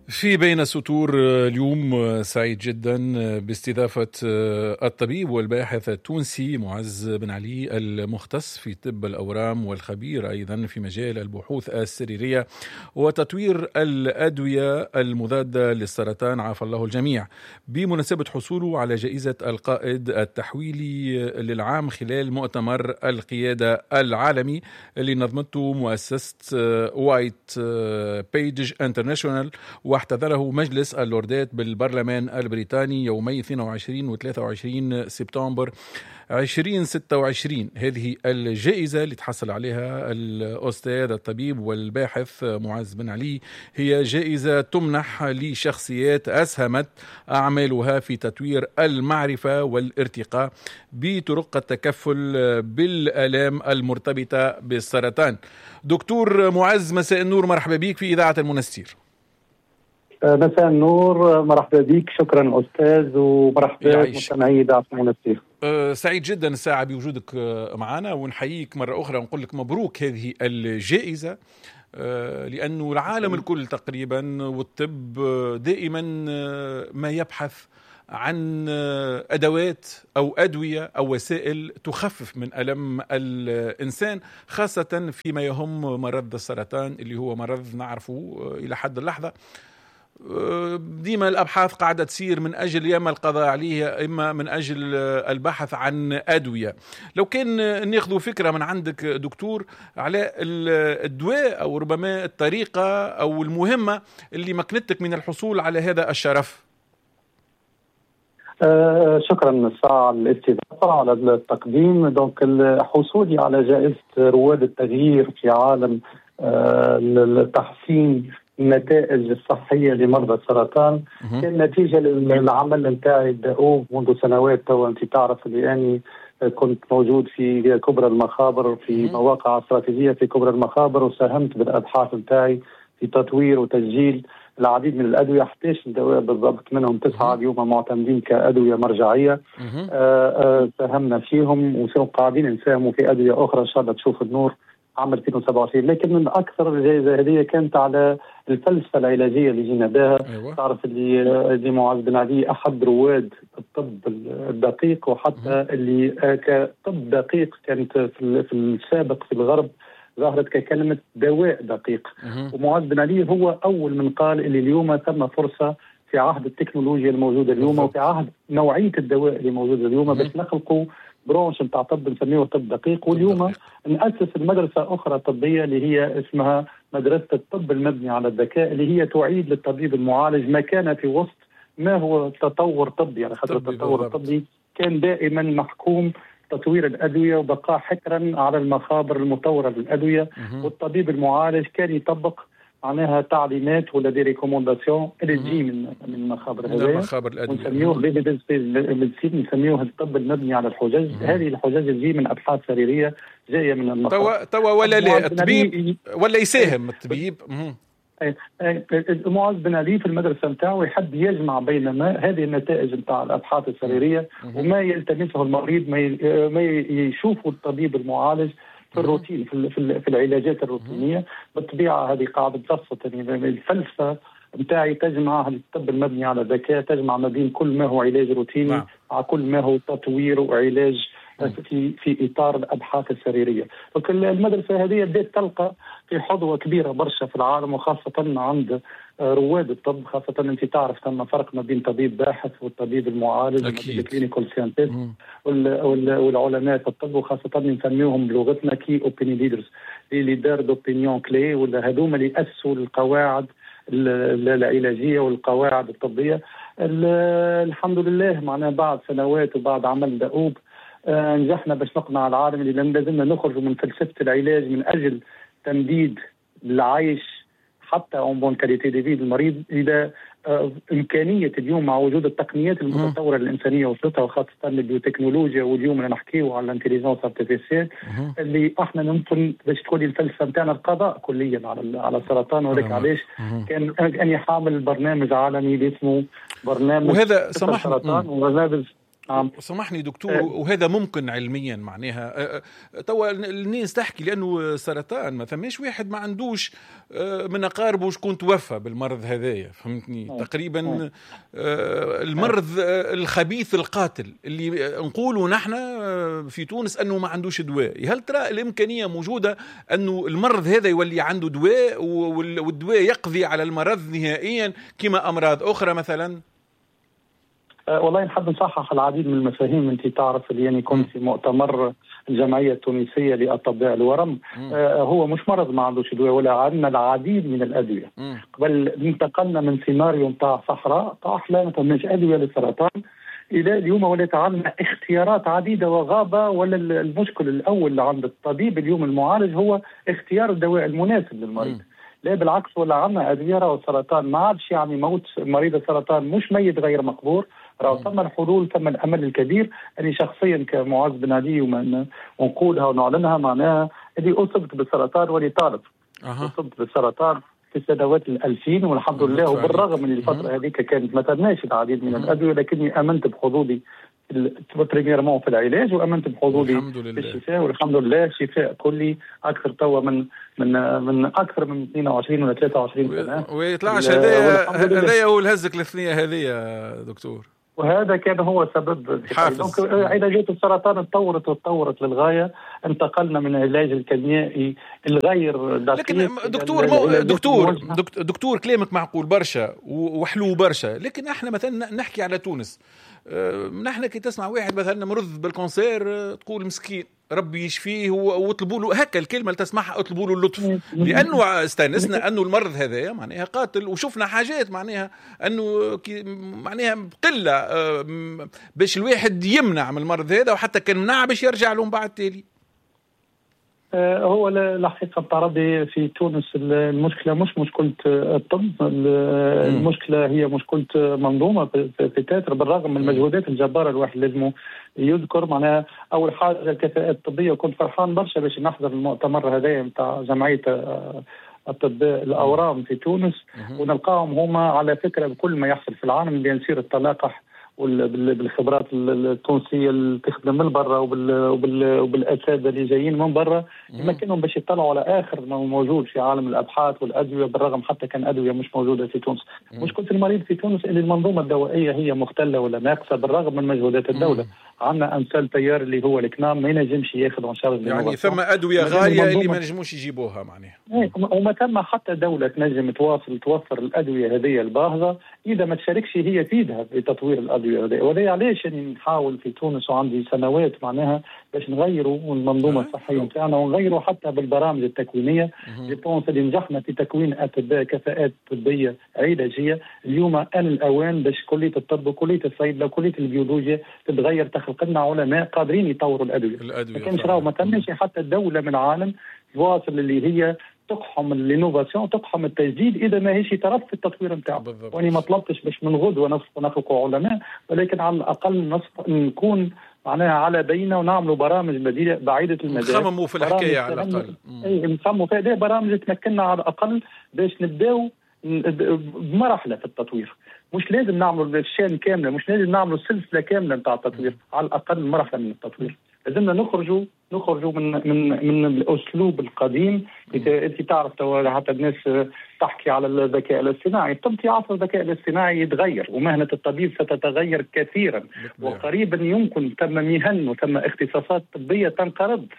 في بين السطور اليوم سعيد جدا باستضافة الطبيب والباحث التونسي معز بن علي المختص في طب الأورام والخبير أيضا في مجال البحوث السريرية وتطوير الأدوية المضادة للسرطان، عافى الله الجميع، بمناسبة حصوله على جائزة القائد التحويلي للعام خلال مؤتمر القيادة العالمي اللي نظمته مؤسسة وايت بيج انترناشونال، واحتضنه مجلس اللوردات بالبرلمان البريطاني يومي 22 و 23 سبتمبر 2026. هذه الجائزة اللي تحصل عليها الأستاذ الطبيب والباحث معز بن علي هي جائزة تمنح لشخصيات أسهمت أعمالها في تطوير المعرفة والارتقاء بطرق التكفل بالآلام المرتبطة بالسرطان. دكتور معز، مساء النور، مرحبا بك في إذاعة المنستير. مساء النور، مرحبا بك، شكرا أستاذ، ومرحبا مستمعي إذاعة المنستير. سعيد جدا الساعة بوجودك معنا، ونحييك مرة أخرى ونقول لك مبروك هذه الجائزة، لأنه العالم الكل تقريبا والطب دائما ما يبحث عن أدوات أو أدوية أو وسائل تخفف من ألم الإنسان، خاصة فيما يهم مرض السرطان اللي هو مرض نعرفه إلى حد اللحظة ديما الأبحاث قاعدة تصير من أجل ياما القضاء عليه إما من أجل البحث عن أدوية. لو كان ناخذ فكرة من عندك دكتور على الدواء أو ربما الطريقة أو المهمة اللي مكنتك من الحصول على هذا الشرف. شكرا على الاستضافة، على التقديم. دونك حصولي على جائزة رواد التغيير في عالم التحسين النتائج الصحية لمرضى السرطان كان نتيجة للعمل نتاعي الدؤوب منذ سنوات. تو أنت تعرف اللي أني كنت موجود في كبرى المخابر، في مواقع استراتيجية في كبرى المخابر، وساهمت بالأبحاث نتاعي في تطوير وتسجيل العديد من الأدوية، 11 دواء بالضبط، منهم 9 اليوم معتمدين كأدوية مرجعية. ساهمنا فيهم وقاعدين نساهموا في أدوية أخرى إن شاء الله تشوف النور عام 2027. لكن من أكثر الجائزة هذه كانت على الفلسفة العلاجية اللي جينا بها. تعرف اللي معز بن علي أحد رواد الطب الدقيق، وحتى اللي كطب دقيق كانت في السابق في الغرب ظهرت ككلمة دواء دقيق. ومعز بن علي هو أول من قال اللي اليوم ثم فرصة في عهد التكنولوجيا الموجودة اليوم وفي عهد نوعية الدواء اللي موجودة اليوم باش نخلقوا برونش نتاع طب نسميه طب دقيق. واليوم نأسس المدرسة أخرى طبية اللي هي اسمها مدرسة الطب المبني على الذكاء، اللي هي تعيد للطبيب المعالج ما كان في وسط ما هو تطور طبي. يعني خاطر التطور الطبي كان دائما محكوم تطوير الأدوية وبقاء حكرا على المخابر المطورة للأدوية، والطبيب المعالج كان يطبق معناها تعليمات ولا دي ريكومونداسيون اللي تجي من مخابر الأدوية، ونسميوه الطب المبني على الحجج. هذه الحجج تجي من أبحاث سريرية جاية من المخابر. توا ولا لا الطبيب ولا يساهم الطبيب. معز بن علي في المدرسة نتاعو يحب يجمع بين هذه النتائج نتاع الأبحاث السريرية وما يلتمسه المريض، ما يشوفه الطبيب المعالج في الروتين في العلاجات الروتينية. بالطبيعة هذه قاعدة تبسط الفلسفة نتاعي تجمع الطب المبني على الذكاء، تجمع ما بين كل ما هو علاج روتيني مع كل ما هو تطوير وعلاج في إطار الأبحاث السريرية. المدرسة هذه بدأت تلقى في حظوة كبيرة برشا في العالم، وخاصة عند رواد الطب. خاصة أنت تعرف ثم فرق ما بين طبيب باحث والطبيب المعالج، الكلينيكال ساينتست والعلماء في الطب، وخاصة نسميهم بلغتنا كي اوبيني ليدرز، اللي دار دوبينيون كلي، ولا هذوما اللي أسسوا القواعد العلاجية والقواعد الطبية. الحمد لله معنا بعد سنوات وبعد عمل دؤوب نجحنا باش نقنع العالم اللي لازمنا نخرج من فلسفة العلاج من أجل تمديد العيش حتى اون بون كاليتي دي في المريض الى امكانيه اليوم مع وجود التقنيات المتطوره الانسانيه وصلتها، وخاصه البيوتكنولوجيا. واليوم نحكيو على الانتليجنس ارتيفيسيال اللي احنا نمكن باش تكون الفلسفه نتاعنا القضاء كليا على السرطان. وذلك علاش كان اني حامل برنامج عالمي اللي اسمه برنامج وهذا السرطان وبرنامج سامحني دكتور، وهذا ممكن علميا معناها توا الناس تحكي لأنه سرطان ما ثماش واحد ما عندوش من أقاربه شكون توفى بالمرض هذايا، فهمتني؟ تقريبا المرض الخبيث القاتل اللي نقوله نحن في تونس أنه ما عندوش دواء. هل ترى الإمكانية موجودة أنه المرض هذا يولي عنده دواء والدواء يقضي على المرض نهائيا كما أمراض أخرى مثلا؟ والله نحب نصحح العديد من المفاهيم. انت تعرف اللي يعني كنت في مؤتمر الجمعية التونسية لأطباء الورم. هو مش مرض ما عندوش دواء، ولا عندنا العديد من الأدوية. قبل انتقلنا من سيناريو نتاع صحراء لا ما فماش أدوية للسرطان إلى اليوم ولات عندنا اختيارات عديدة وغابة. ولا المشكل الأول اللي عند الطبيب اليوم المعالج هو اختيار الدواء المناسب للمريض. لا بالعكس، ولا عندنا أدوية والسرطان ما عادش يعني موت مريض السرطان مش ميت غير مقبور. ثم الحلول، ثم الأمل الكبير. أنا شخصيا كمعز بن علي ونقولها ونعلنها معناها اللي أصبت بالسرطان ولي طالب. أصبت بالسرطان في سنوات 2000 والحمد لله. وبالرغم من الفترة هذيك كانت ما تناش العديد من الأدوية، لكني آمنت بحظوظي بريميرمون في العلاج، وآمنت بحظوظي في الشفاء، والحمد لله شفاء كلي أكثر توا من أكثر من 22 ولا 23 سنة. ويطلعش هذايا هو الهزك الاثنية هذه يا دكتور. وهذا كان هو سبب علاجات السرطان تطورت للغاية. انتقلنا من العلاج الكيميائي الغير دقيق. لكن دكتور كلامك معقول برشا وحلو برشا، لكن احنا مثلا نحكي على تونس. نحن كي تسمع واحد مثلا مرض بالكونسير تقول مسكين ربي يشفيه، واطلبوا له هكا الكلمه اللي تسمعها، اطلبوا له اللطف، لانه استانسنا انه المرض هذايا معناها قاتل، وشفنا حاجات معناها انه معناها قله باش الواحد يمنع من المرض هذا، وحتى كان منع باش يرجع له من بعد تالي. هو الحقيقة بتعرضي في تونس المشكلة مش مشكلة الطب، المشكلة هي مشكلة منظومة في تاتر. بالرغم من المجهودات الجبارة الواحد لازم يذكر معناها أول حاجة الكفاءة الطبية. وكنت فرحان برشا باش نحضر المؤتمر هذا متاع جمعية أطباء الأورام في تونس، ونلقاهم هما على فكرة بكل ما يحصل في العالم اللي يصير التلاقح بالخبرات التونسيه اللي تخدم من برا وبالاساتذه اللي جايين من برا، يمكنهم باش يطلعوا على اخر ما موجود في عالم الابحاث والادويه. بالرغم حتى كان ادويه مش موجوده في تونس. مشكله المريض في تونس ان المنظومه الدوائيه هي مختله ولا ناقصه بالرغم من مجهودات الدوله. عندنا امثال تيار اللي هو الكنام ما ينجمش ياخذ شرط، يعني ثم ادويه غاليه اللي ما نجموش يجيبوها معناها. وما ثم حتى دوله تنجم توفر الادويه هذه الباهظه اذا ما تشاركش هي فيها في تطوير الادويه هذه. ولا علاش يعني نحاول في تونس وعندي سنوات معناها باش نغيروا المنظومه الصحيه نتاعنا، ونغيروا حتى بالبرامج التكوينيه. لتونس اللي نجحنا في تكوين اطباء كفاءات طبيه علاجيه. اليوم ان الاوان باش كليه الطب وكليه الصيدله وكليه البيولوجيا تتغير، تخلق لنا علماء قادرين يطوروا الادويه. ما كانش راهو ما تمش حتى الدوله من العالم واصل اللي هي تقحم الانوفاسيون، تقحم التجديد اذا ما هيش طرف في التطوير نتاعو. واني ما طلبتش باش من غد ونخلقوا علماء، ولكن على الاقل نكون معناها على بينه ونعملوا برامج بديله بعيده المدى، نخمموا في الحكايه على الاقل. نخمموا في برامج تمكننا على الاقل باش نبداو بمرحله في التطوير. مش لازم نعملوا الشان كامله، مش لازم نعملوا سلسله كامله نتاع التطوير، على الاقل مرحله من التطوير. لازمنا نخرجوا من الاسلوب القديم. انت تعرف حتى الناس تحكي على الذكاء الاصطناعي. الطب في عصر الذكاء الاصطناعي يتغير، ومهنه الطبيب ستتغير كثيرا، وقريبا يمكن ثم مهن وثم اختصاصات طبيه تنقرض.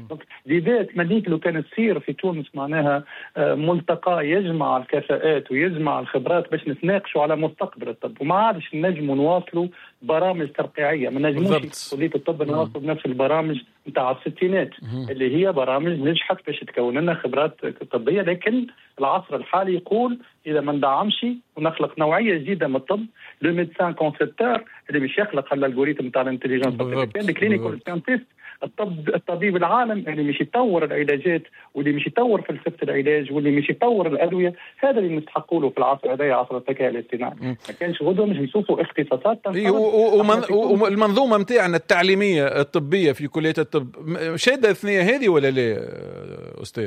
لذلك مليك لو كانت تصير في تونس معناها ملتقى يجمع الكفاءات ويجمع الخبرات باش نتناقشوا على مستقبل الطب، وما عادش نجموا نواصلوا برامج ترقيعيه. ما نجموش كليه الطب نواصلوا بنفس البرامج نتاع الستينات اللي هي برامج نجحت باش تكون لنا خبرات طبيه. لكن العصر الحالي يقول اذا ما ندعمش ونخلق نوعيه جديده من الطب، لو ميدسان كونسبتور اللي باش يخلق الالغوريثم تاع الانتليجنس ارتفيسيال، الكلينيكال ساينتست، الطبيب العالم اللي مش يطور العلاجات واللي مش يطور فلسفه العلاج واللي مش يطور الادويه. هذا اللي نستحقوا له في العصر هذا، عصر الذكاء الاصطناعي. ما كانش غدوه مش نشوفوا اختصاصات والمنظومه نتاعنا التعليميه الطبيه في كليه الطب شاده الثنيه هذه ولا لا استاذ؟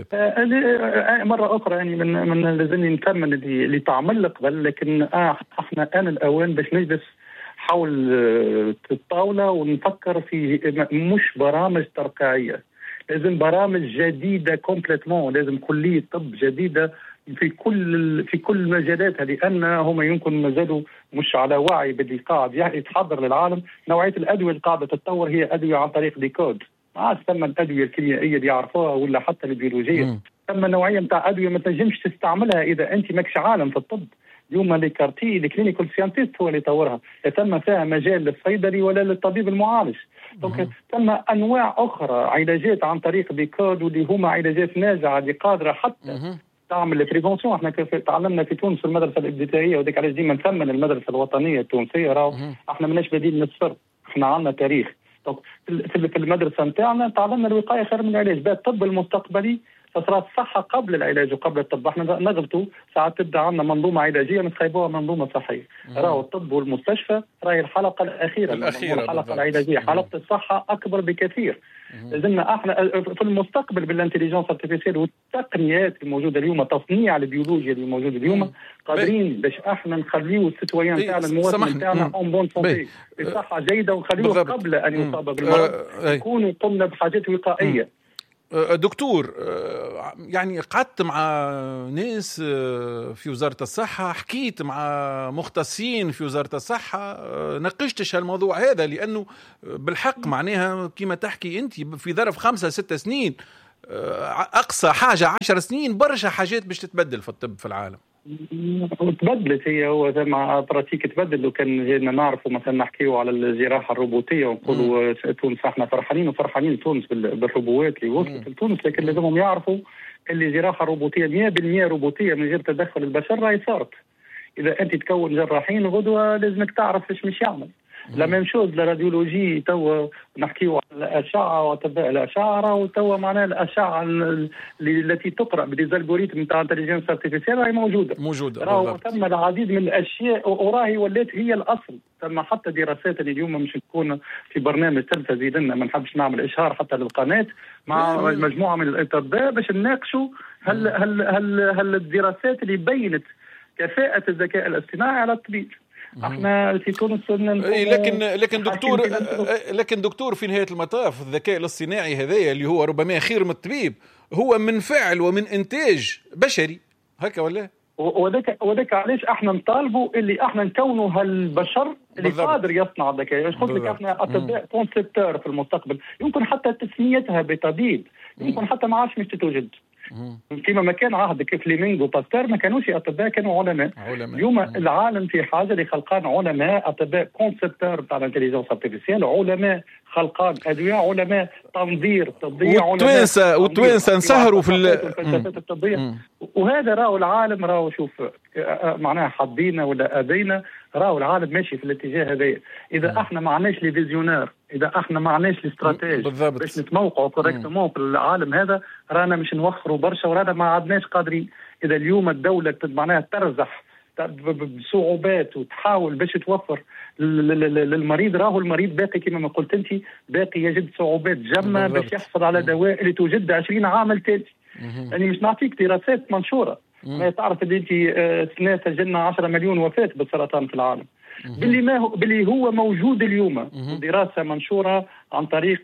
مره اخرى يعني من لازمني نكمل اللي تعمل قبل، لكن احنا الان الاوان باش نجلس حول الطاولة ونفكر في مش برامج ترقيعية، لازم برامج جديدة كومبليتمون، لازم كلية طب جديدة في كل المجالات، لأن هم يمكن ما زالوا مش على وعي باللي قاعد يتحضر للعالم. نوعية الأدوية اللي قاعدة تتطور هي أدوية عن طريق ديكود، ما عادش ثم الأدوية الكيميائية اللي يعرفوها ولا حتى البيولوجية، ثم نوعية نتاع أدوية ما تنجمش تستعملها إذا أنت ماكش عالم في الطب. اليوم لي كارتي الكلينيكال سيانتيست هو اللي يطورها، لا ثم فيها مجال للصيدلي ولا للطبيب المعالج. دونك ثم انواع اخرى علاجات عن طريق ديكود واللي هما علاجات ناجعه اللي قادره حتى تعمل البريفونسيون. احنا تعلمنا في تونس في المدرسه الابتدائيه، وديك علاش ديما نثمن المدرسه الوطنيه التونسيه، راهو احنا ماناش بديل من الصفر، احنا عندنا تاريخ. في المدرسه نتاعنا تعلمنا الوقايه خير من العلاج، بقى الطب المستقبلي فصارت الصحه قبل العلاج وقبل الطب. احنا نغلطوا ساعات تبدا عندنا منظومه علاجيه نسخيبوها منظومه صحيه. راهو الطب والمستشفى راهي الحلقه الاخيره الحلقه العلاجيه، حلقه الصحه اكبر بكثير. لازمنا احنا في المستقبل بالانتليجنس ارتيفيسيال والتقنيات الموجوده اليوم، تصنيع البيولوجيا اللي موجود اليوم، قادرين باش احنا نخليو السيتويان تاعنا المواطن تاعنا اون بون سونتي بصحه جيده، ونخليوه قبل ان يصاب بالمرض يكونوا قمنا بحاجات وقائيه. دكتور، يعني قعدت مع ناس في وزارة الصحة، حكيت مع مختصين في وزارة الصحة، ناقشتش هالموضوع هذا، لأنه بالحق معناها كما تحكي أنت في ظرف 5-6 سنين، أقصى حاجة 10 سنين، برشا حاجات باش تتبدل في الطب في العالم. وتبدلت هي، هو مع براتيك تبدل. لو كان جينا نعرفوا مثلا نحكيوا على الجراحه الروبوتيه ونقولوا تونس احنا فرحانين تونس بالروبوات اللي وصلت لتونس، لكن لازمهم يعرفوا اللي جراحه روبوتيه 100% روبوتيه من غير تدخل البشر راهي صارت. اذا انت تكون جراحين غدوه لازمك تعرف ايش مش يعمل. لما نمشوا للراديولوجي توا نحكيوا على الاشعه واتباع الاشعه، وتوا معناها الاشعه التي تقرا بديزالغوريتم نتاع انتليجنس ارتيفيسيال راهي موجوده. راهو ثم العديد من الاشياء وراهي ولات هي الاصل. ثم حتى دراسات اللي اليوم مش تكون في برنامج تلفزي لنا، ما نحبش نعمل اشهار حتى للقناه، مع مجموعه من الاطباء باش نناقشوا هل الدراسات اللي بينت كفاءه الذكاء الاصطناعي على الطبيب. احنا في تونس لكن دكتور في نهاية المطاف الذكاء الاصطناعي هذايا اللي هو ربما خير من الطبيب، هو من فعل ومن انتاج بشري، هكا ولا؟ وذاك علاش احنا نطالبوا اللي احنا نكونوا هالبشر اللي قادر يصنع الذكاء. قلت لك احنا اطباء كونسبتور في المستقبل، يمكن حتى تسميتها بطبيب يمكن حتى ما عادش مش تتوجد. كما ما كان عهد فليمنغ وباستر ما كانوش اطباء، كانوا علماء. اليوم العالم في حاجه لخلقان علماء اطباء كونسبتور تاع الانتليجنس ارتيفيسيال، علماء خلقان ادويه، علماء تنظير طبيه، والتوانسه نسهروا في الفلسفات الطبيه. وهذا راهو العالم، راهو شوف معناها حبينا ولا ابينا، راهو العالم ماشي في الاتجاه هذا. اذا احنا ما عندناش لي فيزيونير، اذا احنا ما عندناش الاستراتيجي باش نتموقعوا كوريكتومون في العالم هذا، رانا مش نوخروا برشا ورانا ما عدناش قادرين. اذا اليوم الدوله معناها ترزح بصعوبات وتحاول باش توفر للمريض، راهو المريض باقي كما ما قلت انت، باقي يجد صعوبات جمة باش يحصل على دواء اللي توجد 20 عام التالي. يعني مش نعطيك دراسات منشوره، ما تعرف اللي انت سنه سجلنا 10 مليون وفاه بالسرطان في العالم، باللي هو موجود اليوم. دراسه منشوره عن طريق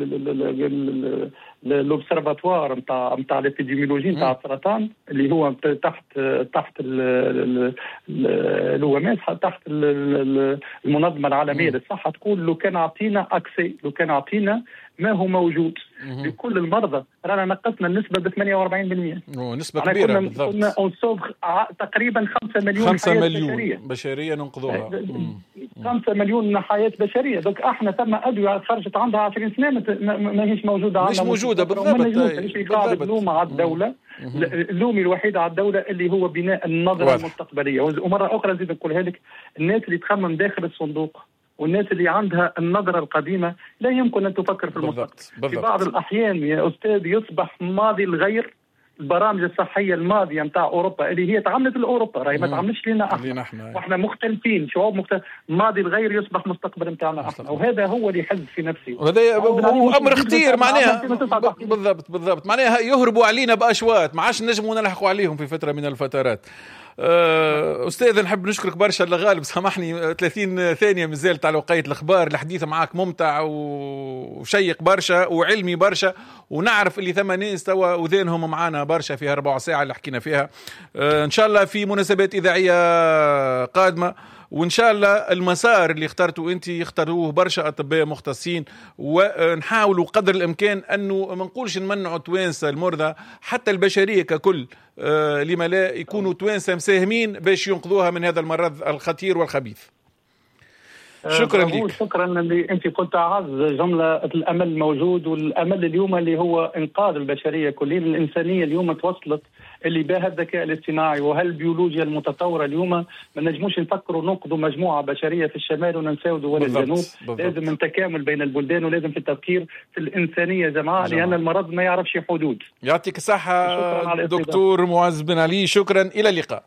لوبسرفاتوار نتاع الابيديميولوجي نتاع السرطان، اللي هو تحت الوماس، تحت المنظمه العالميه للصحه، تقول لو كان عطينا اكسي، لو كان عطينا ما هو موجود لكل المرضى، رانا نقصنا النسبه ب 48%. نسبه كبيره بالضبط. كنا اونصوب تقريبا 5 مليون بشريه ننقذوها. 5 مليون حياه بشريه. دونك احنا ثم ادويه خرجت عندها 20 سنه ما هيش موجوده عندنا، مش موجوده بالضبط. اللوم على الدوله، اللوم الوحيد على الدوله اللي هو بناء النظره المستقبليه. ومره اخرى نزيد نقولها لك، الناس اللي تخمم داخل الصندوق والناس اللي عندها النظرة القديمة لا يمكن أن تفكر في المستقبل. في بعض الأحيان يا أستاذ يصبح ماضي الغير البرامج الصحية الماضية متاع أوروبا اللي هي تعملت لأوروبا، راهي ما تعملش لنا احنا، واحنا مختلفين، شعوب مختلف. ماضي الغير يصبح مستقبل متاعنا احنا، وهذا هو اللي يحز في نفسي، وهذا أمر خطير معناها. بالضبط معناها يهربوا علينا بأشواط، ما عادش نجموا نلحقوا عليهم في فترة من الفترات. أستاذ نحب نشكرك برشا. غالب سامحني 30 ثانية مازالت على وقاية الأخبار. الحديث معك ممتع وشيق برشا وعلمي برشا، ونعرف اللي ثم ناس توا وذينهم معانا برشا في 4 ساعة اللي حكينا فيها. إن شاء الله في مناسبات إذاعية قادمة، وإن شاء الله المسار اللي اخترته أنت يختاروه برشا أطباء مختصين، ونحاولوا قدر الإمكان أنه ما نقولش نمنعوا توانسة المرضى، حتى البشرية ككل لما لا يكونوا توانسة مساهمين باش ينقذوها من هذا المرض الخطير والخبيث. شكرا لك. شكرا اللي انت قلت اعز جمله، الامل موجود، والامل اليوم اللي هو انقاذ البشريه كلها. الانسانيه اليوم توصلت اللي بها الذكاء الاصطناعي وهالبيولوجيا المتطوره. اليوم ما نجموش نفكروا ننقذوا مجموعه بشريه في الشمال وننساو دول الجنوب. لازم تكامل بين البلدان، ولازم في التفكير في الانسانيه جماعه، لان المرض ما يعرفش حدود. يعطيك الصحه دكتور معز بن علي، شكرا، الى اللقاء.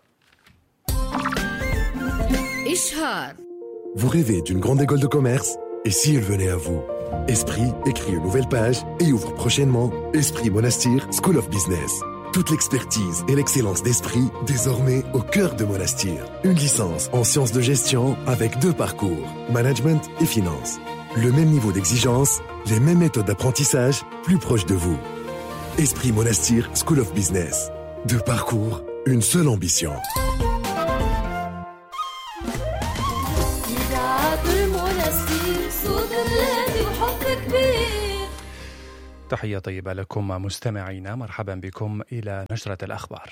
إشهار. Vous rêvez d'une grande école de commerce? Et si elle venait à vous? Esprit écrit une nouvelle page et ouvre prochainement Esprit Monastir School of Business. Toute l'expertise et l'excellence d'Esprit désormais au cœur de Monastir. Une licence en sciences de gestion avec 2 parcours, management et finance. Le même niveau d'exigence, les mêmes méthodes d'apprentissage, plus proches de vous. Esprit Monastir School of Business. 2 parcours, une seule ambition. تحية طيبة لكم مستمعينا، مرحبا بكم إلى نشرة الأخبار.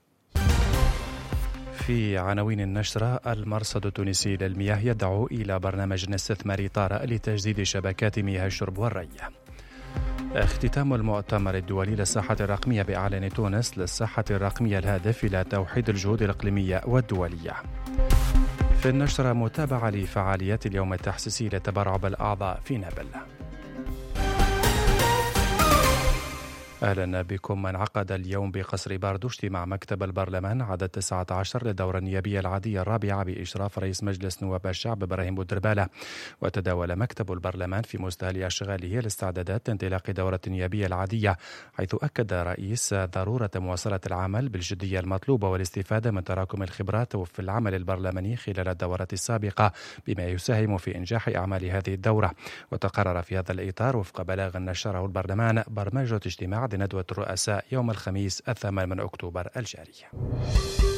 في عناوين النشرة: المرصد التونسي للمياه يدعو إلى برنامج استثماري طارئ لتجديد شبكات مياه الشرب والري. اختتام المؤتمر الدولي للصحة الرقمية بإعلان تونس للصحة الرقمية الهادف إلى توحيد الجهود الإقليمية والدولية. في النشرة متابعة لفعاليات اليوم التحسيسي للتبرع بالأعضاء في نابل. أهلا بكم. انعقد اليوم بقصر باردو اجتماع مكتب البرلمان عدد 19 للدورة النيابية العادية الرابعة بإشراف رئيس مجلس نواب الشعب إبراهيم بودربالة. وتداول مكتب البرلمان في مستهل أشغاله الاستعدادات لانطلاق دورة النيابية العادية، حيث أكد رئيس ضرورة مواصلة العمل بالجدية المطلوبة والاستفادة من تراكم الخبرات في العمل البرلماني خلال الدورات السابقة بما يساهم في إنجاح أعمال هذه الدورة. وتقرر في هذا الإطار وفق بلاغ نشره البرلمان برمجة اجتماع لندوة الرؤساء يوم الخميس 8 أكتوبر الجاري.